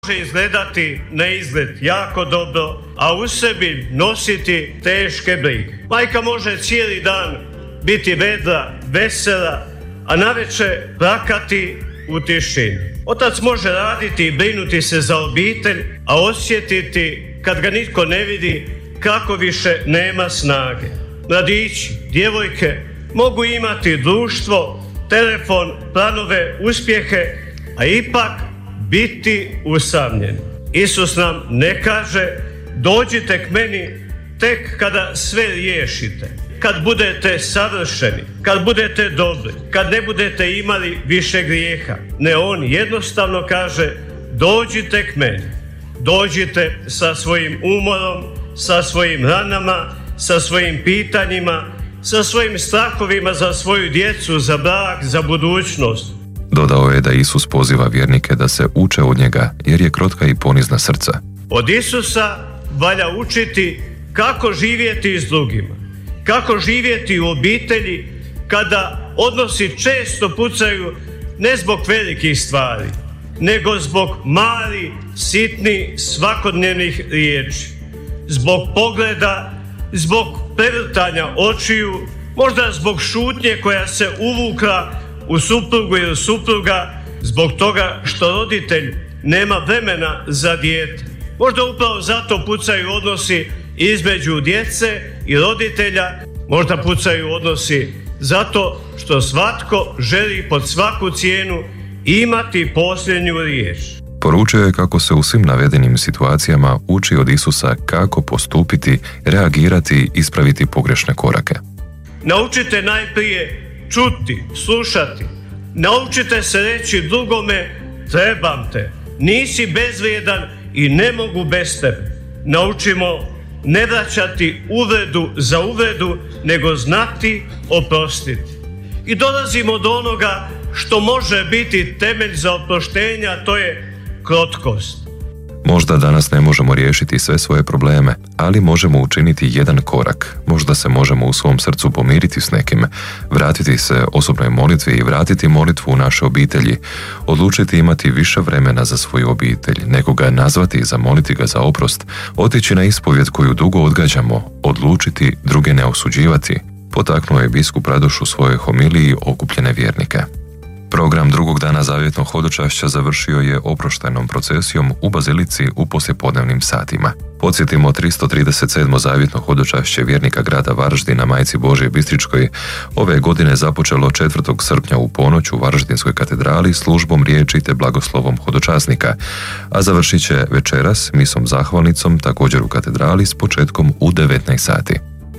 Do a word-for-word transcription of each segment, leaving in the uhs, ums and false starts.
Može izgledati na izgled jako dobro, a u sebi nositi teške brige. Majka može cijeli dan biti vedra, vesela, a navečer plakati u tišini. Otac može raditi i brinuti se za obitelj, a osjetiti, kad ga nitko ne vidi, kako više nema snage. Mladići, djevojke mogu imati društvo, telefon, planove, uspjehe, a ipak biti usamljeni. Isus nam ne kaže dođite k meni tek kada sve riješite, kad budete savršeni, kad budete dobri, kad ne budete imali više grijeha. Ne, on jednostavno kaže dođite k meni. Dođite sa svojim umorom, sa svojim ranama, sa svojim pitanjima, sa svojim strahovima za svoju djecu, za brak, za budućnost. Dodao je da Isus poziva vjernike da se uče od njega jer je krotka i ponizna srca. Od Isusa valja učiti kako živjeti s drugima, kako živjeti u obitelji kada odnosi često pucaju ne zbog velikih stvari, nego zbog malih, sitnih, svakodnevnih riječi, zbog pogleda, zbog prevrtanja očiju, možda zbog šutnje koja se uvukla u suprugu ili supruga, zbog toga što roditelj nema vremena za dijete. Možda upravo zato pucaju odnosi između djece i roditelja, možda pucaju odnosi zato što svatko želi pod svaku cijenu imati posljednju riječ. Poručio je kako se u svim navedenim situacijama uči od Isusa kako postupiti, reagirati, ispraviti pogrešne korake. Naučite najprije čuti, slušati. Naučite se reći drugome trebam te, nisi bezvrijedan i ne mogu bez tebe. Naučimo ne vraćati uvredu za uvredu, nego znati oprostiti. I dolazimo do onoga što može biti temelj za oproštenje, a to je krotkost. Možda danas ne možemo riješiti sve svoje probleme, ali možemo učiniti jedan korak. Možda se možemo u svom srcu pomiriti s nekim, vratiti se osobnoj molitvi i vratiti molitvu u naše obitelji, odlučiti imati više vremena za svoju obitelj, nekoga nazvati i zamoliti ga za oprost, otići na ispovjed koju dugo odgađamo, odlučiti druge ne osuđivati, potaknuo je biskup Radoš u svojoj homiliji okupljene vjernike. Program drugog dana zavjetnog hodočašća završio je oproštajnom procesijom u bazilici u poslijepodnevnim satima. Podsjetimo, tristo trideset sedmo zavjetno hodočašće vjernika grada Varaždina Majci Božje Bistričkoj ove godine započelo četvrtog srpnja u ponoć u Varaždinskoj katedrali službom riječi te blagoslovom hodočasnika, a završit će večeras misom zahvalnicom također u katedrali s početkom u devetnaest sati.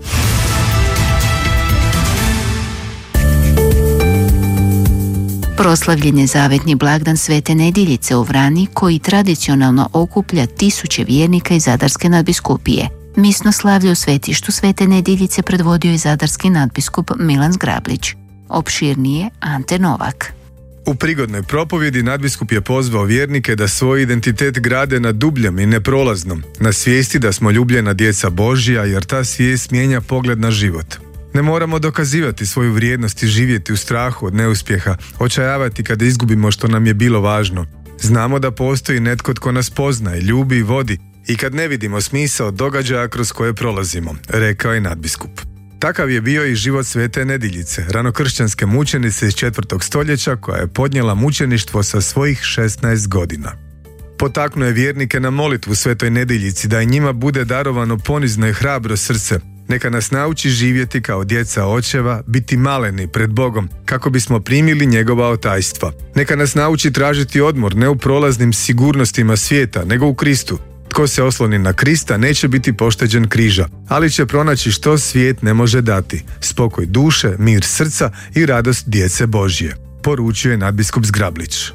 Proslavljen je zavetni blagdan Svete Nedjeljice u Vrani koji tradicionalno okuplja tisuće vjernika iz Zadarske nadbiskupije. Misno slavlje u svetištu Svete Nedjeljice predvodio je zadarski nadbiskup Milan Zgrablić. Opširnije Ante Novak. U prigodnoj propovjedi nadbiskup je pozvao vjernike da svoj identitet grade na dubljem i neprolaznom, na svijesti da smo ljubljena djeca Božja, jer ta svijest mijenja pogled na život. Ne moramo dokazivati svoju vrijednost i živjeti u strahu od neuspjeha, očajavati kada izgubimo što nam je bilo važno. Znamo da postoji netko tko nas poznaje, ljubi i vodi i kad ne vidimo smisao događaja kroz koje prolazimo, rekao je nadbiskup. Takav je bio i život Svete Nedjeljice, ranokršćanske mučenice iz četvrtog stoljeća koja je podnijela mučeništvo sa svojih šesnaest godina. Potaknuo je vjernike na molitvu Svetoj Nedjeljici da i njima bude darovano ponizno i hrabro srce. Neka nas nauči živjeti kao djeca očeva, biti maleni pred Bogom, kako bismo primili njegova otajstva. Neka nas nauči tražiti odmor ne u prolaznim sigurnostima svijeta, nego u Kristu. Tko se osloni na Krista neće biti pošteđen križa, ali će pronaći što svijet ne može dati: spokoj duše, mir srca i radost djece Božje, poručio je nadbiskup Zgrablić.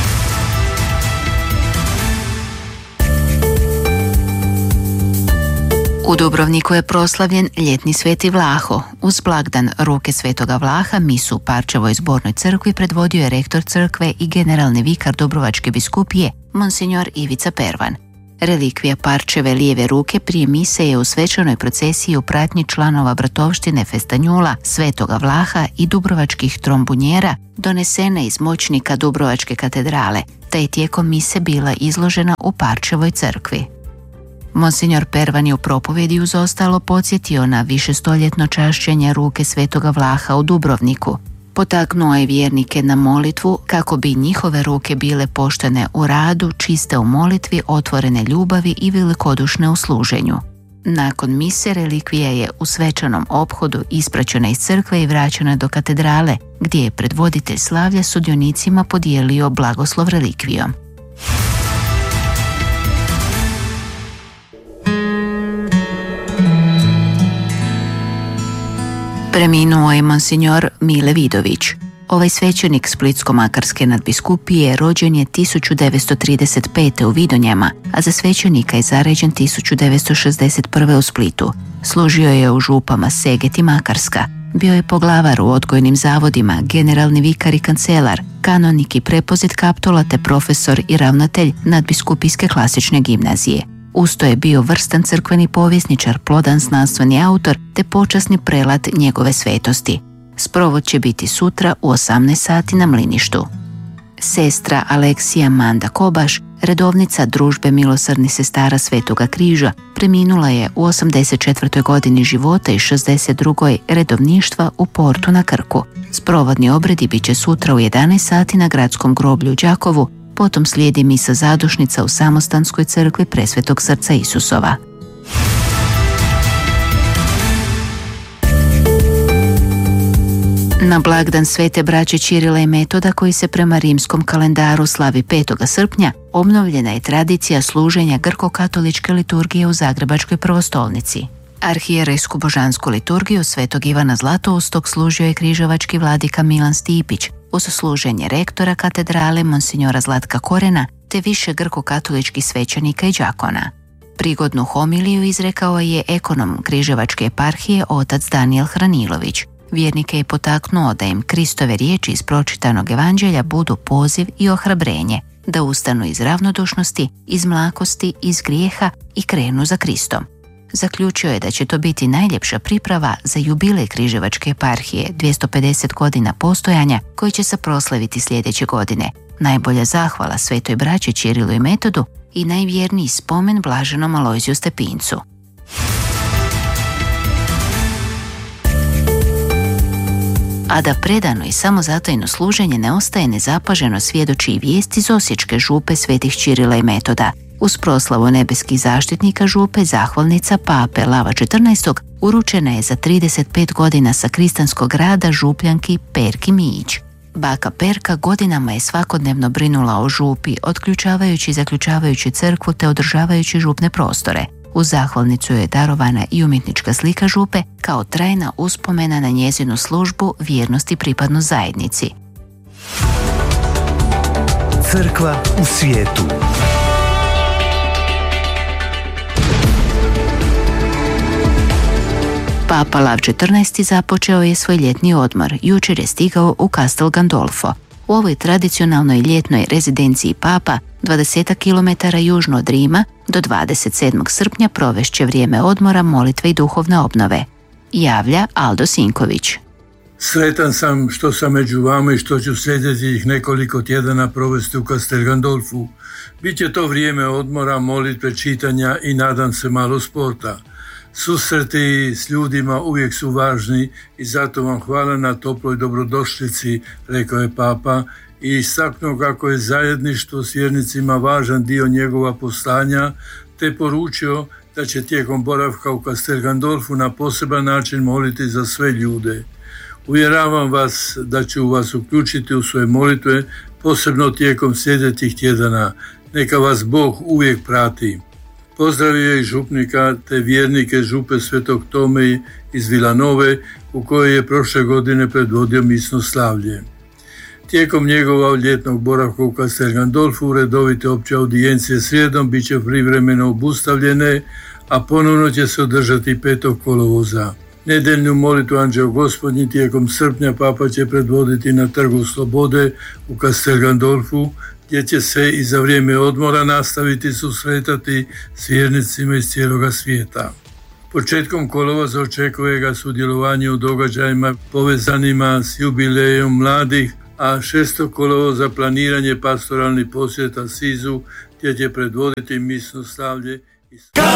U Dubrovniku je proslavljen ljetni Sveti Vlaho. Uz blagdan Ruke Svetoga Vlaha misu u Parčevoj zbornoj crkvi predvodio je rektor crkve i generalni vikar Dubrovačke biskupije, monsignor Ivica Pervan. Relikvija Parčeve lijeve ruke prije mise je u svečanoj procesiji u pratnji članova bratovštine Festanjula, Svetoga Vlaha i dubrovačkih trombunjera donesena iz moćnika Dubrovačke katedrale. te je tijekom mise bila izložena u Parčevoj crkvi. Monsignor Pervan je u propovjedi uz ostalo podsjetio na višestoljetno čašćenje ruke Svetoga Vlaha u Dubrovniku. Potaknuo je vjernike na molitvu kako bi njihove ruke bile poštene u radu, čiste u molitvi, otvorene ljubavi i velikodušne u služenju. Nakon mise relikvija je u svečanom ophodu ispraćena iz crkve i vraćena do katedrale, gdje je predvoditelj slavlja sudionicima podijelio blagoslov relikvijom. Preminuo je monsignor Mile Vidović. Ovaj svećenik Splitsko-makarske nadbiskupije rođen je tisuću devetsto trideset pete. u Vidonjama, a za svećenika je zaređen tisuću devetsto šezdeset prve. u Splitu. Služio je u župama Seget i Makarska. Bio je poglavar u odgojnim zavodima, generalni vikar i kancelar, kanonik i prepozit Kaptola te profesor i ravnatelj nadbiskupijske klasične gimnazije. Usto je bio vrstan crkveni povjesničar, plodan znanstveni autor te počasni prelat njegove svetosti. Sprovod će biti sutra u osamnaest sati na Mliništu. Sestra Aleksija Manda Kobaš, redovnica družbe milosrdnih sestara Svetoga križa, preminula je u osamdeset četvrtoj. godini života i šezdeset drugoj. redovništva u Portu na Krku. Sprovodni obredi bit će sutra u jedanaest sati na gradskom groblju u Đakovu, potom slijedi misa zadušnica u Samostanskoj crkvi Presvetog srca Isusova. Na blagdan Svete braće Čirila i Metoda, koji se prema rimskom kalendaru slavi petog srpnja, obnovljena je tradicija služenja grko-katoličke liturgije u Zagrebačkoj prvostolnici. Arhijerejsku božansku liturgiju Svetog Ivana Zlatoustog služio je križevački vladika Milan Stipić, uz služenje rektora katedrale monsignora Zlatka Korena te više grko-katoličkih svećenika i đakona. Prigodnu homiliju izrekao je ekonom križevačke eparhije otac Danijel Hranilović. Vjernike je potaknuo da im Kristove riječi iz pročitanog evanđelja budu poziv i ohrabrenje, da ustanu iz ravnodušnosti, iz mlakosti, iz grijeha i krenu za Kristom. Zaključio je da će to biti najljepša priprava za jubilej križevačke eparhije, dvjesto pedeset godina postojanja, koji će se proslaviti sljedeće godine. Najbolja zahvala Svetoj braći Čirilu i Metodu i najvjerniji spomen blaženom Alojziju Stepincu. A da predano i samozatajno služenje ne ostaje nezapaženo svjedoči i vijest iz osječke župe Svetih Čirila i Metoda. Uz proslavu nebeskih zaštitnika župe zahvalnica pape Lava četrnaestog. uručena je za trideset pet godina sa kristanskog rada župljanki Perki Mijić. Baka Perka godinama je svakodnevno brinula o župi, otključavajući i zaključavajući crkvu te održavajući župne prostore. U zahvalnicu je darovana i umjetnička slika župe kao trajna uspomena na njezinu službu, vjernost i pripadnost zajednici. Crkva u svijetu. Papa Lav četrnaesti. započeo je svoj ljetni odmor. Jučer je stigao u Castel Gandolfo. U ovoj tradicionalnoj ljetnoj rezidenciji Papa, dvadeset kilometara južno od Rima, do dvadeset sedmog srpnja provešće vrijeme odmora, molitve i duhovne obnove. Javlja Aldo Sinković. Sretan sam što sam među vama i što ću sljedećih nekoliko tjedana provesti u Castel Gandolfu. Biće to vrijeme odmora, molitve, čitanja i nadam se malo sporta. Susreti s ljudima uvijek su važni i zato vam hvala na toploj dobrodošlici, rekao je Papa i istaknuo kako je zajedništvo s vjernicima važan dio njegova poslanja, te poručio da će tijekom boravka u Castel Gandolfu na poseban način moliti za sve ljude. Uvjeravam vas da ću vas uključiti u svoje molitve, posebno tijekom sljedećih tjedana. Neka vas Bog uvijek prati. Pozdravio je i župnika te vjernike župe Svetog Tome iz Vilanove, u kojoj je prošle godine predvodio misno slavlje. Tijekom njegova ljetnog boravka u Castel Gandolfu redovite opće audijencije srijedom bit će privremeno obustavljene, a ponovno će se održati petog kolovoza. Nedeljnu molitvu Anđeo Gospodnji tijekom srpnja Papa će predvoditi na Trgu Slobode u Castel Gandolfu, gdje će se i za vrijeme odmora nastaviti susretati s vjernicima iz cijeloga svijeta. Početkom kolovoza očekuje ga sudjelovanje u događajima povezanima s jubilejom mladih, a šestog kolovoza planiranje pastoralnih posjeta Sizu gdje će predvoditi misno slavlje.